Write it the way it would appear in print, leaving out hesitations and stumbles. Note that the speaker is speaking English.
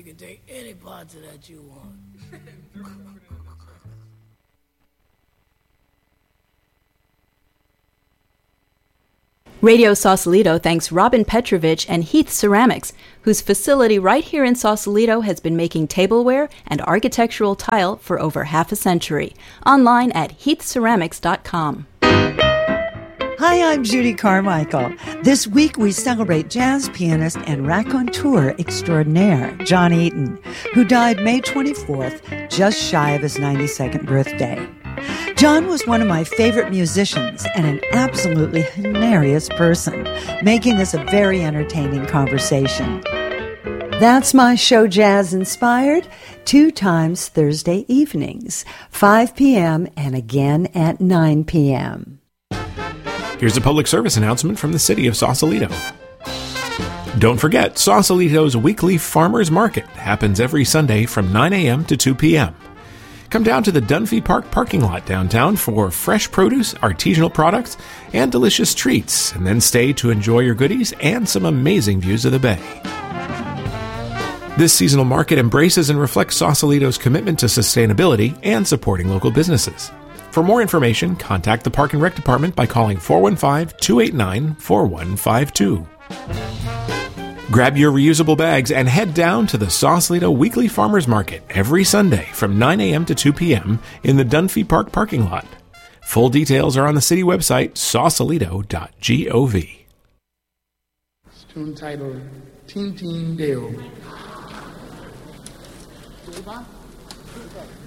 You can take any parts of that you want. Radio Sausalito thanks Robin Petrovich and Heath Ceramics, whose facility right here in Sausalito has been making tableware and architectural tile for over half a century. Online at heathceramics.com. Hi, I'm Judy Carmichael. This week we celebrate jazz pianist and raconteur extraordinaire John Eaton, who died May 24th, just shy of his 92nd birthday. John was one of my favorite musicians and an absolutely hilarious person, making this a very entertaining conversation. That's my show, Jazz Inspired, 2 times Thursday evenings, 5 p.m. and again at 9 p.m. Here's a public service announcement from the city of Sausalito. Don't forget, Sausalito's weekly Farmers Market happens every Sunday from 9 a.m. to 2 p.m. Come down to the Dunphy Park parking lot downtown for fresh produce, artisanal products, and delicious treats, and then stay to enjoy your goodies and some amazing views of the bay. This seasonal market embraces and reflects Sausalito's commitment to sustainability and supporting local businesses. For more information, contact the Park and Rec Department by calling 415-289-4152. Grab your reusable bags and head down to the Sausalito Weekly Farmers Market every Sunday from 9 a.m. to 2 p.m. in the Dunphy Park parking lot. Full details are on the city website, sausalito.gov. This tune titled Teen Teen Dale.